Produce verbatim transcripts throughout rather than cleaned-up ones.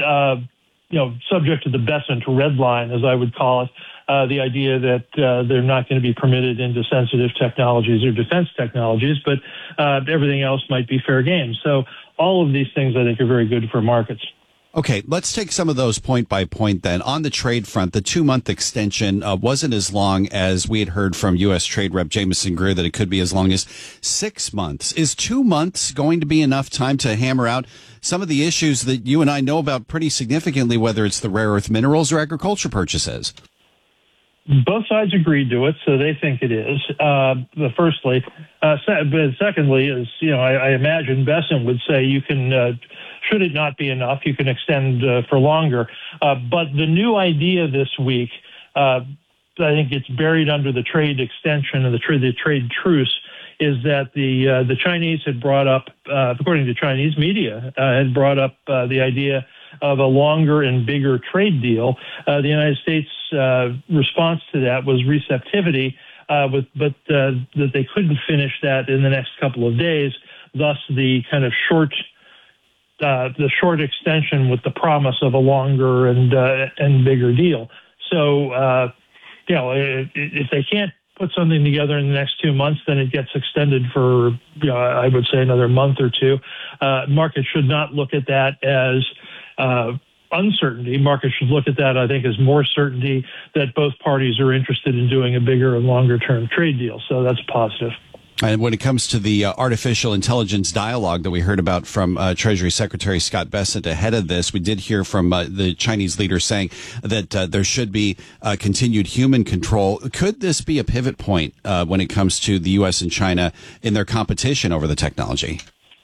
uh, you know, subject to the Besant red line, as I would call it, uh, the idea that uh, they're not going to be permitted into sensitive technologies or defense technologies, but uh, everything else might be fair game. So all of these things, I think, are very good for markets. Okay, let's take some of those point by point then. On the trade front, the two-month extension uh, wasn't as long as we had heard from U S. Trade Rep Jameson Greer that it could be as long as six months. Is two months going to be enough time to hammer out some of the issues that you and I know about pretty significantly, whether it's the rare earth minerals or agriculture purchases? Both sides agreed to it, so they think it is. Uh, firstly, uh, se- but secondly, is you know, I, I imagine Besant would say you can. Uh, Should it not be enough, you can extend uh, for longer. Uh, but the new idea this week, uh, I think it's buried under the trade extension and the, tra- the trade truce, is that the uh, the Chinese had brought up, uh, according to Chinese media, uh, had brought up uh, the idea of a longer and bigger trade deal. Uh, the United States' uh, response to that was receptivity, uh, with, but uh, that they couldn't finish that in the next couple of days. Thus, the kind of short Uh, the short extension with the promise of a longer and uh, and bigger deal. So, uh, you know, if, if they can't put something together in the next two months, then it gets extended for, you know, I would say another month or two. Uh, markets should not look at that as uh, uncertainty. Markets should look at that, I think, as more certainty that both parties are interested in doing a bigger and longer term trade deal. So that's positive. And when it comes to the uh, artificial intelligence dialogue that we heard about from uh, Treasury Secretary Scott Bessent ahead of this, we did hear from uh, the Chinese leader saying that uh, there should be uh, continued human control. Could this be a pivot point uh, when it comes to the U S and China in their competition over the technology?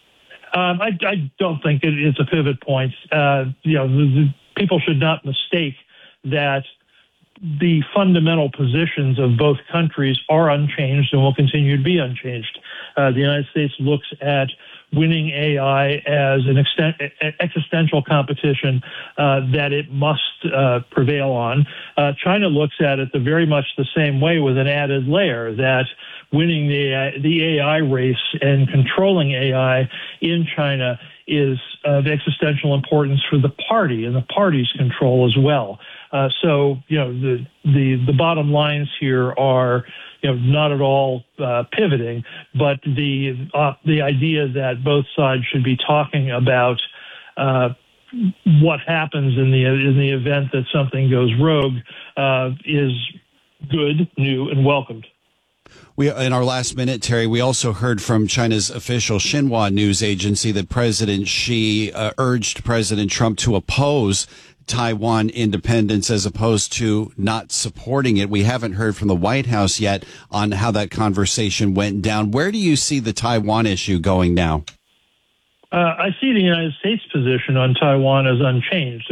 Um, I, I don't think it, it's a pivot point. Uh, you know, the, the people should not mistake that the fundamental positions of both countries are unchanged and will continue to be unchanged. Uh, the United States looks at winning A I as an extent, existential competition uh, that it must uh, prevail on. Uh, China looks at it the very much the same way, with an added layer that winning the the A I race and controlling A I in China is of existential importance for the party and the party's control as well. Uh, so, you know, the, the, the bottom lines here are, you know, not at all uh, pivoting, but the, uh, the idea that both sides should be talking about uh, what happens in the, in the event that something goes rogue uh, is good, new, and welcomed. We, in our last minute, Terry, we also heard from China's official Xinhua news agency that President Xi uh, urged President Trump to oppose Taiwan independence as opposed to not supporting it. We haven't heard from the White House yet on how that conversation went down. Where do you see the Taiwan issue going now? Uh, I see the United States position on Taiwan as unchanged.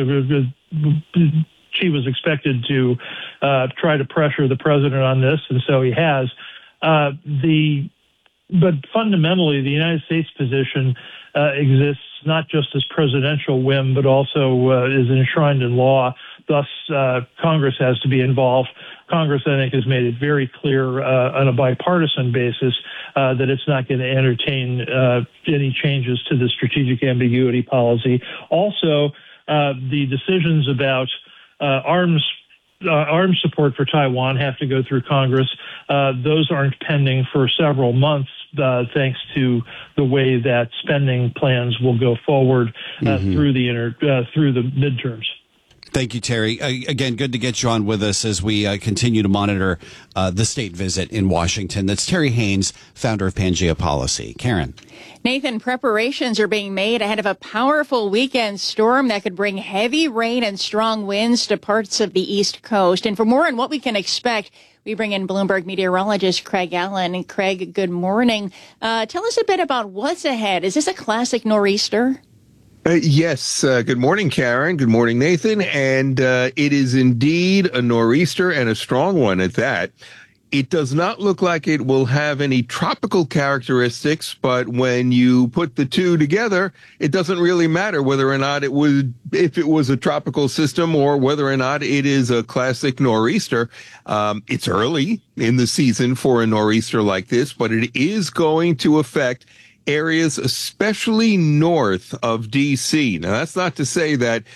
Xi was expected to uh, try to pressure the president on this, and so he has. Uh, the but fundamentally, the United States position uh, exists not just as presidential whim, but also uh, is enshrined in law. Thus, uh, Congress has to be involved. Congress, I think, has made it very clear uh, on a bipartisan basis uh, that it's not going to entertain uh, any changes to the strategic ambiguity policy. Also, uh, the decisions about uh, arms Uh, arms support for Taiwan have to go through Congress. Uh, those aren't pending for several months, uh, thanks to the way that spending plans will go forward uh, mm-hmm. through the inter, uh, through the midterms. Thank you, Terry. Uh, again, good to get you on with us as we uh, continue to monitor uh, the state visit in Washington. That's Terry Haynes, founder of Pangea Policy. Karen. Nathan, preparations are being made ahead of a powerful weekend storm that could bring heavy rain and strong winds to parts of the East Coast. And for more on what we can expect, we bring in Bloomberg meteorologist Craig Allen. And Craig, good morning. Uh, tell us a bit about what's ahead. Is this a classic nor'easter? Uh, yes. Uh, good morning, Karen. Good morning, Nathan. And uh, it is indeed a nor'easter, and a strong one at that. It does not look like it will have any tropical characteristics, but when you put the two together, it doesn't really matter whether or not it would, if it was a tropical system or whether or not it is a classic nor'easter. Um, it's early in the season for a nor'easter like this, but it is going to affect areas especially north of D C. Now, that's not to say that